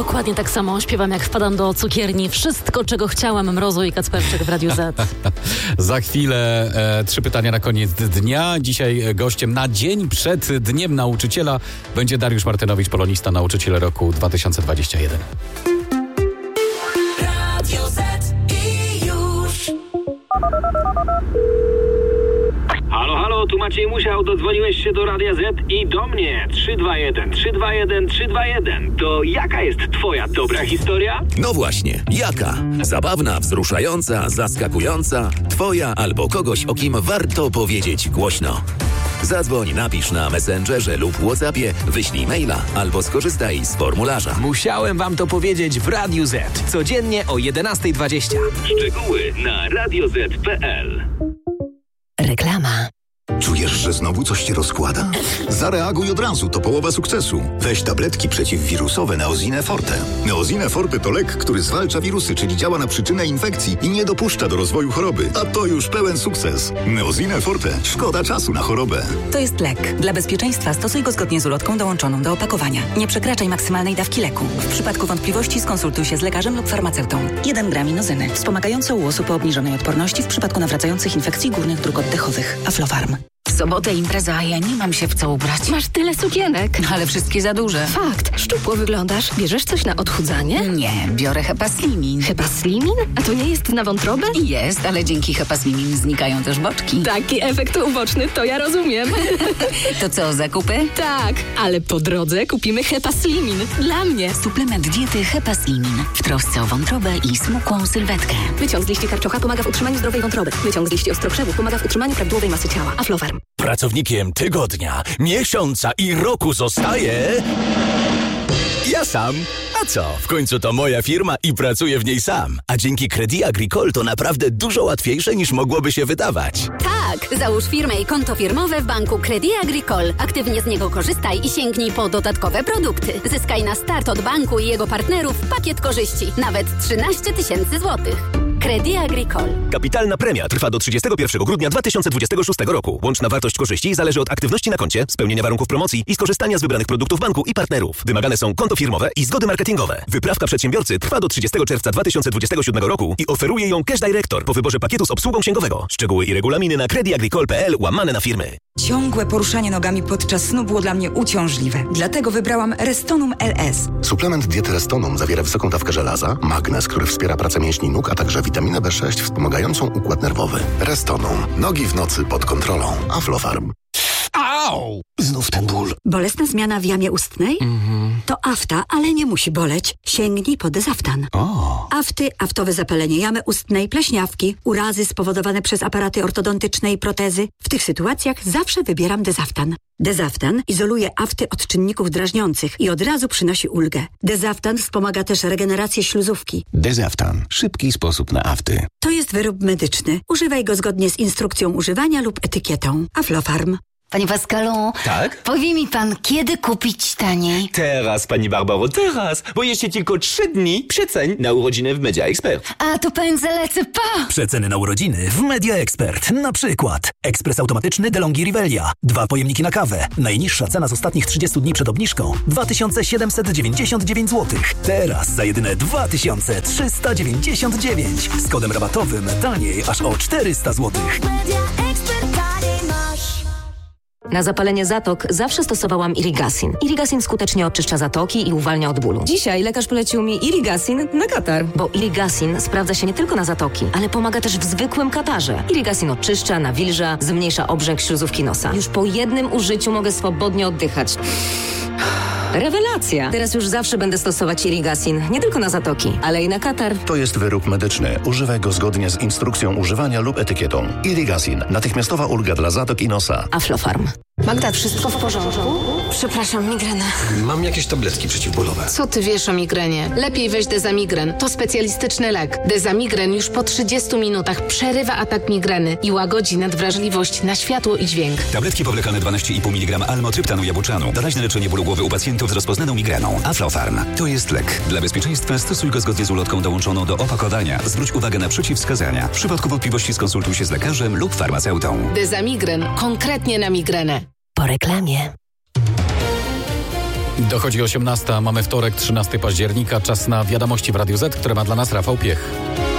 Dokładnie tak samo śpiewam, jak wpadam do cukierni. Wszystko, czego chciałam, Mrozu i Kacperczyk w Radiu Z. Za chwilę 3 pytania na koniec dnia. Dzisiaj gościem na dzień przed Dniem Nauczyciela będzie Dariusz Martynowicz, polonista, nauczyciel roku 2021. Radio Z i już. Halo, tu Maciej Musiał, dodzwoniłeś się do Radia Z i do mnie. 321, 321, 321. To jaka jest twoja dobra historia? No właśnie, jaka? Zabawna, wzruszająca, zaskakująca, twoja albo kogoś, o kim warto powiedzieć głośno. Zadzwoń, napisz na Messengerze lub WhatsAppie, wyślij maila albo skorzystaj z formularza. Musiałem wam to powiedzieć w Radiu Z. Codziennie o 11:20. Szczegóły na radioz.pl. Reklama. Czujesz, że znowu coś cię rozkłada? Zareaguj od razu, to połowa sukcesu. Weź tabletki przeciwwirusowe Neosine Forte. Neosine Forte to lek, który zwalcza wirusy, czyli działa na przyczynę infekcji i nie dopuszcza do rozwoju choroby. A to już pełen sukces. Neosine Forte. Szkoda czasu na chorobę. To jest lek. Dla bezpieczeństwa stosuj go zgodnie z ulotką dołączoną do opakowania. Nie przekraczaj maksymalnej dawki leku. W przypadku wątpliwości skonsultuj się z lekarzem lub farmaceutą. 1 gram inozyny. Wspomagające u osób o obniżonej odporności w przypadku nawracających infekcji górnych dróg oddechowych. Aflofarm. W sobotę impreza, a ja nie mam się w co ubrać. Masz tyle sukienek. Ale wszystkie za duże. Fakt. Szczupło wyglądasz. Bierzesz coś na odchudzanie? Nie, biorę Hepaslimin. Hepaslimin? A to nie jest na wątrobę? Jest, ale dzięki Hepaslimin znikają też boczki. Taki efekt uboczny, to ja rozumiem. To co, zakupy? Tak, ale po drodze kupimy Hepaslimin. Dla mnie. Suplement diety Hepaslimin. W trosce o wątrobę i smukłą sylwetkę. Wyciąg z liści karczocha pomaga w utrzymaniu zdrowej wątroby. Wyciąg z liści ostrokrzewu pomaga w utrzymaniu prawidłowej masy ciała. Aflofarm. Pracownikiem tygodnia, miesiąca i roku zostaje... ja sam. A co? W końcu to moja firma i pracuję w niej sam. A dzięki Crédit Agricole to naprawdę dużo łatwiejsze niż mogłoby się wydawać. Tak! Załóż firmę i konto firmowe w banku Crédit Agricole. Aktywnie z niego korzystaj i sięgnij po dodatkowe produkty. Zyskaj na start od banku i jego partnerów pakiet korzyści. Nawet 13 000 złotych. Crédit Agricole. Kapitalna premia trwa do 31 grudnia 2026 roku. Łączna wartość korzyści zależy od aktywności na koncie, spełnienia warunków promocji i skorzystania z wybranych produktów banku i partnerów. Wymagane są konto firmowe i zgody marketingowe. Wyprawka przedsiębiorcy trwa do 30 czerwca 2027 roku i oferuje ją Cash Director po wyborze pakietu z obsługą księgowego. Szczegóły i regulaminy na creditagricole.pl/firmy. Ciągłe poruszanie nogami podczas snu było dla mnie uciążliwe. Dlatego wybrałam Restonum LS. Suplement diety Restonum zawiera wysoką dawkę żelaza, magnez, który wspiera pracę mięśni nóg, a także witaminę B6 wspomagającą układ nerwowy. Restonum. Nogi w nocy pod kontrolą. Aflofarm. Au! Znów ten ból. Bolesna zmiana w jamie ustnej? To afta, ale nie musi boleć. Sięgnij po Dezaftan. Afty, aftowe zapalenie jamy ustnej, pleśniawki, urazy spowodowane przez aparaty ortodontyczne i protezy. W tych sytuacjach zawsze wybieram Dezaftan. Dezaftan izoluje afty od czynników drażniących i od razu przynosi ulgę. Dezaftan wspomaga też regenerację śluzówki. Dezaftan. Szybki sposób na afty. To jest wyrób medyczny. Używaj go zgodnie z instrukcją używania lub etykietą. Aflofarm. Panie Pascalu, tak? Powie mi pan, kiedy kupić taniej? Teraz, pani Barbaro, teraz, bo jeszcze tylko 3 dni przeceń na urodziny w Media Expert. A to pędzę lecę, pa! Przeceny na urodziny w Media Expert. Na przykład ekspres automatyczny DeLonghi Rivelia. 2 pojemniki na kawę. Najniższa cena z ostatnich 30 dni przed obniżką 2799 zł. Teraz za jedyne 2399. Z kodem rabatowym taniej aż o 400 zł. Media Expert masz. Na zapalenie zatok zawsze stosowałam Irigasin. Irigasin skutecznie oczyszcza zatoki i uwalnia od bólu. Dzisiaj lekarz polecił mi Irigasin na katar. Bo Irigasin sprawdza się nie tylko na zatoki, ale pomaga też w zwykłym katarze. Irigasin oczyszcza, nawilża, zmniejsza obrzęk śluzówki nosa. Już po jednym użyciu mogę swobodnie oddychać. Rewelacja! Teraz już zawsze będę stosować Irigasin. Nie tylko na zatoki, ale i na katar. To jest wyrób medyczny. Używaj go zgodnie z instrukcją używania lub etykietą. Irigasin. Natychmiastowa ulga dla zatok i nosa. Aflofarm. Magda, wszystko w porządku? Przepraszam, migrena. Mam jakieś tabletki przeciwbólowe. Co ty wiesz o migrenie? Lepiej weź Dezamigren. To specjalistyczny lek. Dezamigren już po 30 minutach przerywa atak migreny i łagodzi nadwrażliwość na światło i dźwięk. Tabletki powlekane 12,5 mg almotryptanu jabłczanu. Doraźne leczenie bólu głowy u pacjentów z rozpoznaną migreną. Aflofarm. To jest lek. Dla bezpieczeństwa stosuj go zgodnie z ulotką dołączoną do opakowania. Zwróć uwagę na przeciwwskazania. W przypadku wątpliwości skonsultuj się z lekarzem lub farmaceutą. Dezamigren. Konkretnie na migrenę. Po reklamie. Dochodzi 18, mamy wtorek, 13 października, czas na wiadomości w Radiu Z, które ma dla nas Rafał Piech.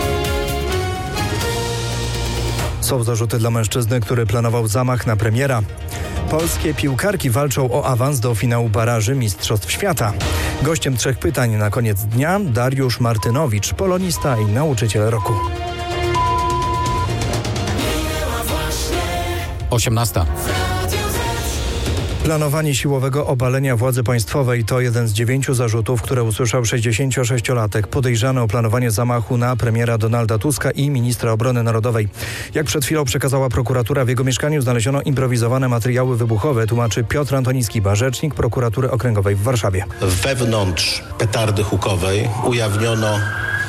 Są zarzuty dla mężczyzny, który planował zamach na premiera. Polskie piłkarki walczą o awans do finału baraży Mistrzostw Świata. Gościem 3 pytań na koniec dnia Dariusz Martynowicz, polonista i nauczyciel roku. 18. Planowanie siłowego obalenia władzy państwowej to jeden z 9 zarzutów, które usłyszał 66-latek podejrzany o planowanie zamachu na premiera Donalda Tuska i ministra obrony narodowej. Jak przed chwilą przekazała prokuratura, w jego mieszkaniu znaleziono improwizowane materiały wybuchowe, tłumaczy Piotr Antoniski-Ba, rzecznik prokuratury okręgowej w Warszawie. Wewnątrz petardy hukowej ujawniono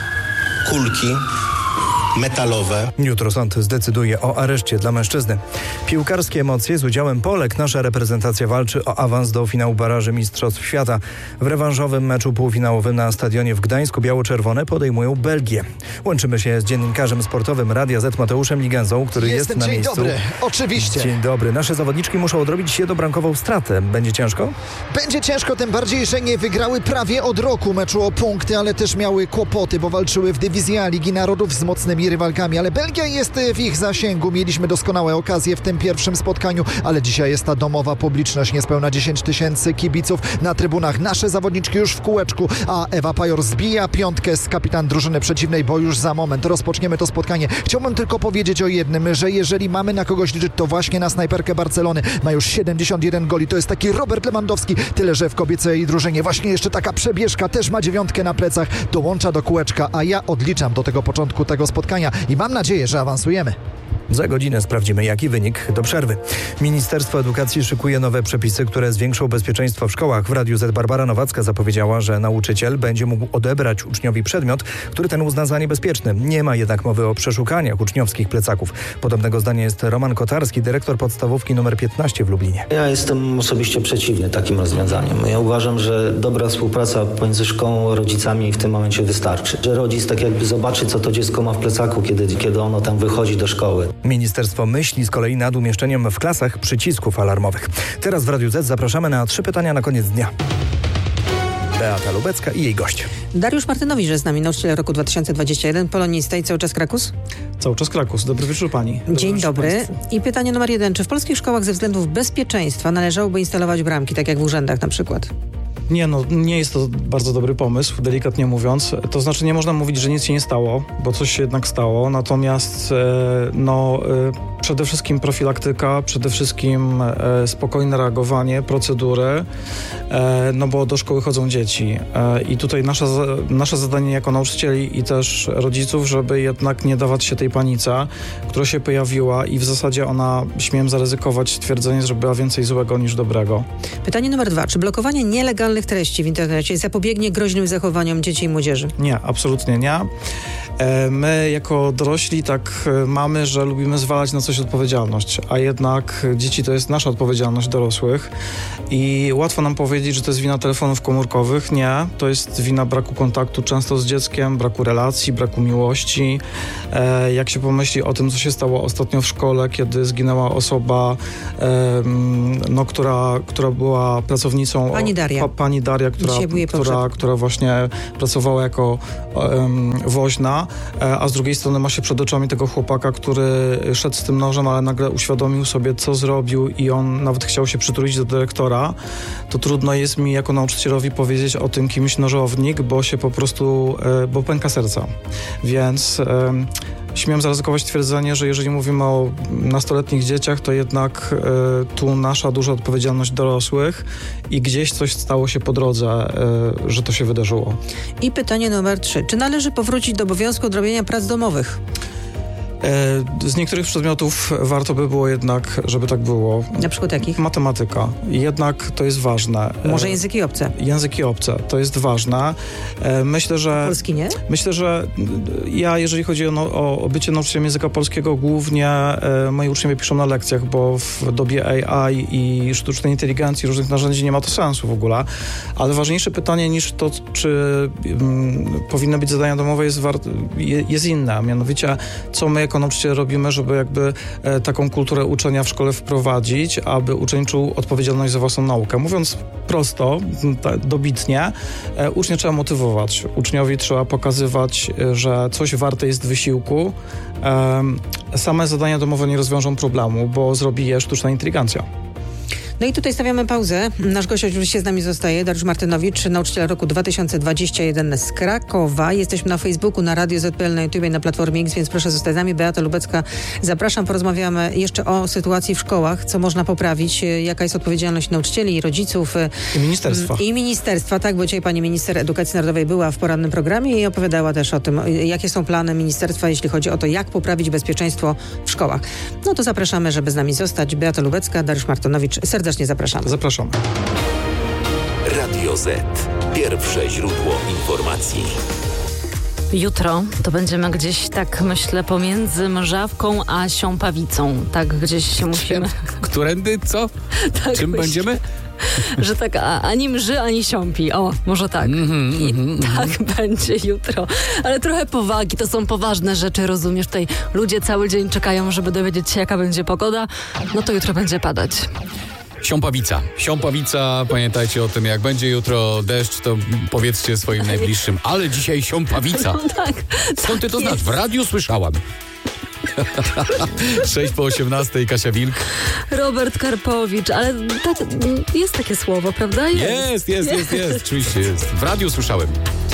kulki metalowe. Jutro sąd zdecyduje o areszcie dla mężczyzny. Piłkarskie emocje z udziałem Polek. Nasza reprezentacja walczy o awans do finału baraży Mistrzostw Świata. W rewanżowym meczu półfinałowym na stadionie w Gdańsku biało-czerwone podejmują Belgię. Łączymy się z dziennikarzem sportowym Radia Z Mateuszem Ligenzą, który jest na miejscu. Dzień dobry, oczywiście. Dzień dobry. Nasze zawodniczki muszą odrobić jednobramkową stratę. Będzie ciężko? Będzie ciężko, tym bardziej, że nie wygrały prawie od roku meczu o punkty, ale też miały kłopoty, bo walczyły w dywizji A Ligi Narodów z mocnymi rywalkami, ale Belgia jest w ich zasięgu. Mieliśmy doskonałe okazje w tym pierwszym spotkaniu, ale dzisiaj jest ta domowa publiczność, niespełna 10 000 kibiców na trybunach. Nasze zawodniczki już w kółeczku, a Ewa Pajor zbija piątkę z kapitan drużyny przeciwnej, bo już za moment rozpoczniemy to spotkanie. Chciałbym tylko powiedzieć o jednym, że jeżeli mamy na kogoś liczyć, to właśnie na snajperkę Barcelony. Ma już 71 goli, to jest taki Robert Lewandowski, tyle że w kobiecej drużynie właśnie jeszcze taka przebieżka, też ma 9 na plecach, dołącza do kółeczka, a ja odliczam do tego początku tego spotkania i mam nadzieję, że awansujemy. Za godzinę sprawdzimy, jaki wynik do przerwy. Ministerstwo Edukacji szykuje nowe przepisy, które zwiększą bezpieczeństwo w szkołach. W Radiu Z Barbara Nowacka zapowiedziała, że nauczyciel będzie mógł odebrać uczniowi przedmiot, który ten uzna za niebezpieczny. Nie ma jednak mowy o przeszukaniach uczniowskich plecaków. Podobnego zdania jest Roman Kotarski, dyrektor podstawówki nr 15 w Lublinie. Ja jestem osobiście przeciwny takim rozwiązaniom. Ja uważam, że dobra współpraca pomiędzy szkołą a rodzicami w tym momencie wystarczy. Że rodzic tak jakby zobaczy, co to dziecko ma w plecaku, kiedy ono tam wychodzi do szkoły. Ministerstwo myśli z kolei nad umieszczeniem w klasach przycisków alarmowych. Teraz w Radiu Z zapraszamy na 3 pytania na koniec dnia. Beata Lubecka i jej gość. Dariusz Martynowicz jest z nami, nauczyciel roku 2021, polonista i cały czas Krakus? Cały czas Krakus. Dobry wieczór pani. Dzień dobry. I pytanie numer 1. Czy w polskich szkołach ze względów bezpieczeństwa należałoby instalować bramki, tak jak w urzędach na przykład? Nie jest to bardzo dobry pomysł, delikatnie mówiąc. To znaczy nie można mówić, że nic się nie stało, bo coś się jednak stało. Natomiast przede wszystkim profilaktyka, przede wszystkim spokojne reagowanie, procedury, bo do szkoły chodzą dzieci. I tutaj nasze zadanie jako nauczycieli i też rodziców, żeby jednak nie dawać się tej panice, która się pojawiła i w zasadzie ona, śmiem zaryzykować twierdzenie, że była więcej złego niż dobrego. Pytanie numer 2. Czy blokowanie nielegalnych treści w internecie zapobiegnie groźnym zachowaniom dzieci i młodzieży? Nie, absolutnie nie. My jako dorośli tak mamy, że lubimy zwalać na coś odpowiedzialność, a jednak dzieci to jest nasza odpowiedzialność dorosłych i łatwo nam powiedzieć, że to jest wina telefonów komórkowych. Nie, to jest wina braku kontaktu często z dzieckiem, braku relacji, braku miłości. Jak się pomyśli o tym, co się stało ostatnio w szkole, kiedy zginęła osoba, która była pracownicą... Pani Daria, która właśnie pracowała jako woźna, a z drugiej strony ma się przed oczami tego chłopaka, który szedł z tym nożem, ale nagle uświadomił sobie, co zrobił i on nawet chciał się przytulić do dyrektora, to trudno jest mi jako nauczycielowi powiedzieć o tym kimś nożownik, bo się po prostu, bo pęka serca. Więc śmiem zaryzykować twierdzenie, że jeżeli mówimy o nastoletnich dzieciach, to jednak tu nasza duża odpowiedzialność dorosłych i gdzieś coś stało się po drodze, że to się wydarzyło. I pytanie numer 3. Czy należy powrócić do obowiązku odrobienia prac domowych? Z niektórych przedmiotów warto by było jednak, żeby tak było. Na przykład jakich? Matematyka. Jednak to jest ważne. Może języki obce? Języki obce. To jest ważne. Myślę, że... Polski nie? Myślę, że ja, jeżeli chodzi o bycie nauczycielem języka polskiego, głównie moi uczniowie piszą na lekcjach, bo w dobie AI i sztucznej inteligencji, różnych narzędzi nie ma to sensu w ogóle. Ale ważniejsze pytanie niż to, czy powinny być zadania domowe jest inne. Mianowicie, co my jako nauczyciele robimy, żeby jakby taką kulturę uczenia w szkole wprowadzić, aby uczeń czuł odpowiedzialność za własną naukę. Mówiąc prosto, dobitnie, ucznia trzeba motywować. Uczniowi trzeba pokazywać, że coś warte jest wysiłku. Same zadania domowe nie rozwiążą problemu, bo zrobi je sztuczna inteligencja. No i tutaj stawiamy pauzę. Nasz gość oczywiście z nami zostaje, Dariusz Martynowicz, nauczyciel roku 2021 z Krakowa. Jesteśmy na Facebooku, na Radio ZPL, na YouTubie, na Platformie X, więc proszę zostać z nami. Beata Lubecka, zapraszam. Porozmawiamy jeszcze o sytuacji w szkołach, co można poprawić, jaka jest odpowiedzialność nauczycieli i rodziców. I ministerstwa. I ministerstwa, tak, bo dzisiaj pani minister edukacji narodowej była w porannym programie i opowiadała też o tym, jakie są plany ministerstwa, jeśli chodzi o to, jak poprawić bezpieczeństwo w szkołach. No to zapraszamy, żeby z nami zostać. Beata Lubecka, Dariusz Martynowicz, serdecznie zapraszamy. Zapraszamy. Radio Z. Pierwsze źródło informacji. Jutro to będziemy gdzieś, tak myślę, pomiędzy Mrzawką a Siąpawicą. Tak gdzieś się musimy... Którędy? Co? Tak czym myślę. Będziemy? Że tak ani mrzy, ani siąpi. O, może tak. I tak będzie jutro. Ale trochę powagi, to są poważne rzeczy, rozumiesz? Tutaj ludzie cały dzień czekają, żeby dowiedzieć się, jaka będzie pogoda. No to jutro będzie padać. Siąpawica, pamiętajcie o tym, jak będzie jutro deszcz, to powiedzcie swoim najbliższym, ale dzisiaj Siąpawica. No tak, skąd ty to znasz? W radiu słyszałam. 6:18, Kasia Wilk. Robert Karpowicz, ale tak, jest takie słowo, prawda? Jest, oczywiście jest. W radiu słyszałem.